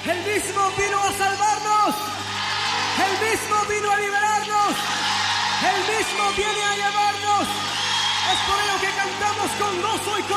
El mismo vino a salvarnos. El mismo vino a liberarnos. El mismo viene a llevarnos. Es por ello que cantamos con gozo y